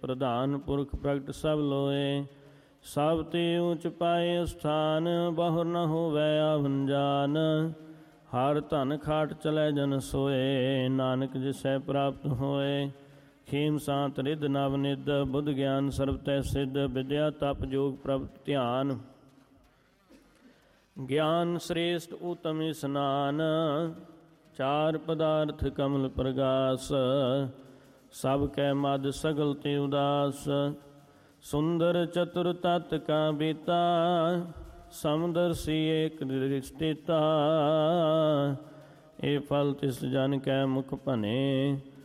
ਪ੍ਰਧਾਨ ਪੁਰਖ ਪ੍ਰਗਟ ਸਭ ਲੋਏ। ਸਭ ਤੇ ਊਚ ਪਾਏ ਸਥਾਨ, ਬਹੁਰ ਨ ਹੋਵੈ ਆਵੰਜਾਨ। ਹਰ ਧਨ ਖਾਟ ਚਲੈ ਜਨ ਸੋਏ, ਨਾਨਕ ਜਿਸੈ ਪ੍ਰਾਪਤ ਹੋਏ। ਖੇਮ ਸਾਂਤ ਰਿੱਧ ਨਵ ਨਿਧ, ਬੁੱਧ ਗਿਆਨ ਸਰਬ ਤੈ ਸਿੱਧ। ਵਿਦਿਆ ਤਪ ਜੋਗ ਪ੍ਰਭ ਧਿਆਨ, ਗਿਆਨ ਸ੍ਰੇਸ਼ਟ ਊਤਮ ਇਸਨਾਨ। ਚਾਰ ਪਦਾਰਥ ਕਮਲ ਪ੍ਰਗਾਸ, ਸਭ ਕੈ ਮਦ ਸਗਲ ਤੇ ਉਦਾਸ। ਸੁੰਦਰ ਚਤੁਰ ਤਤ ਕਾ ਬੀਤਾ, ਸਮਦਰਸੀ ਏਕ ਦ੍ਰਿਸ਼ਟੀਤਾ। ਇਹ ਫਲ ਤਿਸ ਜਨ ਕੈ ਮੁਖ ਭਨੇ,